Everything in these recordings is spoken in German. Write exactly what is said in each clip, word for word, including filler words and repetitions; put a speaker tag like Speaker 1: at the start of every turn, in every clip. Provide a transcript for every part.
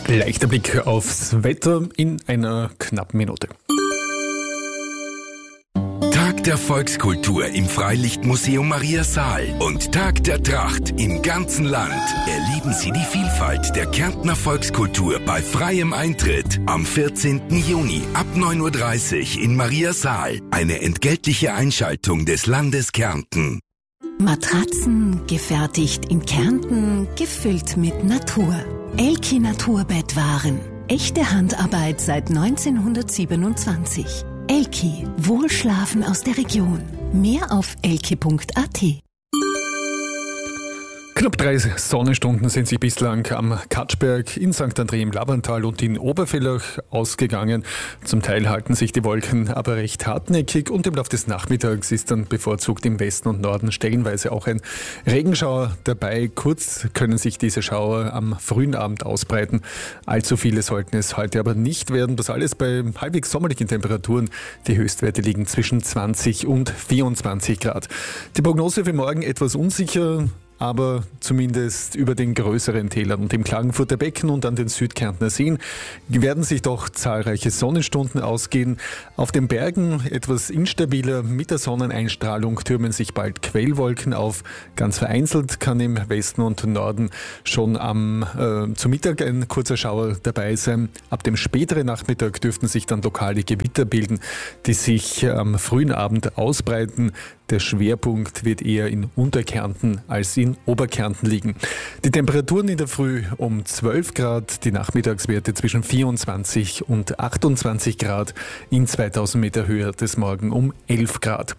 Speaker 1: Leichter Blick aufs Wetter in einer knappen Minute.
Speaker 2: Tag der Volkskultur im Freilichtmuseum Maria Saal und Tag der Tracht im ganzen Land. Erleben Sie die Vielfalt der Kärntner Volkskultur bei freiem Eintritt am vierzehnten Juni ab neun Uhr dreißig in Maria Saal. Eine entgeltliche Einschaltung des Landes Kärnten.
Speaker 3: Matratzen gefertigt in Kärnten, gefüllt mit Natur. Elki Naturbettwaren. Echte Handarbeit seit neunzehnhundertsiebenundzwanzig. Elki. Wohlschlafen aus der Region. Mehr auf elki punkt a t.
Speaker 1: Knapp drei Sonnenstunden sind sich bislang am Katschberg, in Sankt André im Lavantal und in Obervillach ausgegangen. Zum Teil halten sich die Wolken aber recht hartnäckig und im Laufe des Nachmittags ist dann bevorzugt im Westen und Norden stellenweise auch ein Regenschauer dabei. Kurz können sich diese Schauer am frühen Abend ausbreiten. Allzu viele sollten es heute aber nicht werden. Das alles bei halbwegs sommerlichen Temperaturen. Die Höchstwerte liegen zwischen zwanzig und vierundzwanzig Grad. Die Prognose für morgen etwas unsicher, aber zumindest über den größeren Tälern und im Klagenfurter Becken und an den Südkärntner Seen werden sich doch zahlreiche Sonnenstunden ausgehen. Auf den Bergen etwas instabiler, mit der Sonneneinstrahlung türmen sich bald Quellwolken auf. Ganz vereinzelt kann im Westen und Norden schon am äh, zu Mittag ein kurzer Schauer dabei sein. Ab dem späteren Nachmittag dürften sich dann lokale Gewitter bilden, die sich am frühen Abend ausbreiten. Der Schwerpunkt wird eher in Unterkärnten als in Oberkärnten liegen. Die Temperaturen in der Früh um zwölf Grad, die Nachmittagswerte zwischen vierundzwanzig und achtundzwanzig Grad, in zweitausend Meter Höhe des Morgen um elf Grad.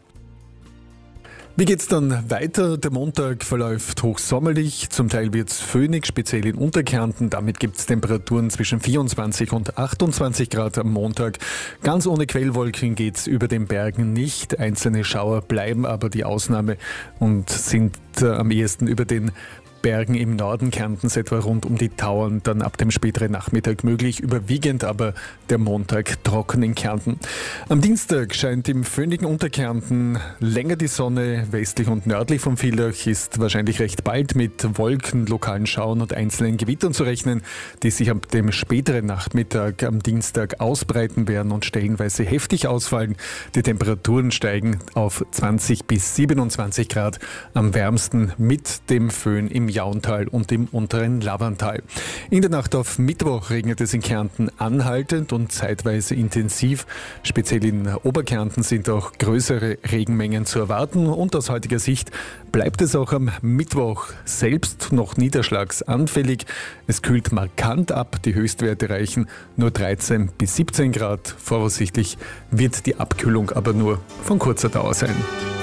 Speaker 1: Wie geht's dann weiter? Der Montag verläuft hochsommerlich, zum Teil wird's föhnig, speziell in Unterkärnten. Damit gibt's Temperaturen zwischen vierundzwanzig und achtundzwanzig Grad am Montag. Ganz ohne Quellwolken geht's über den Bergen nicht. Einzelne Schauer bleiben aber die Ausnahme und sind äh, am ehesten über den Bergen im Norden Kärntens, etwa rund um die Tauern, dann ab dem späteren Nachmittag möglich, überwiegend aber der Montag trocken in Kärnten. Am Dienstag scheint im föhnigen Unterkärnten länger die Sonne. Westlich und nördlich von Villach ist wahrscheinlich recht bald mit Wolken, lokalen Schauern und einzelnen Gewittern zu rechnen, die sich ab dem späteren Nachmittag am Dienstag ausbreiten werden und stellenweise heftig ausfallen. Die Temperaturen steigen auf zwanzig bis siebenundzwanzig Grad, am wärmsten mit dem Föhn im Jauntal und im unteren Lavantal. In der Nacht auf Mittwoch regnet es in Kärnten anhaltend und zeitweise intensiv. Speziell in Oberkärnten sind auch größere Regenmengen zu erwarten und aus heutiger Sicht bleibt es auch am Mittwoch selbst noch niederschlagsanfällig. Es kühlt markant ab, die Höchstwerte reichen nur dreizehn bis siebzehn Grad. Voraussichtlich wird die Abkühlung aber nur von kurzer Dauer sein.